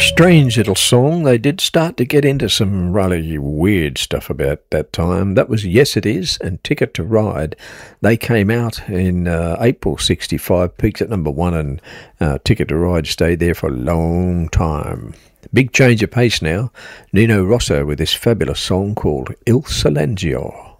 Strange little song. They did start to get into some really weird stuff about that time. That was Yes It Is and Ticket to Ride. They came out in April 65, peaked at number one, and Ticket to Ride stayed there for a long time. Big change of pace now. Nino Rosso with this fabulous song called Il Silenzio.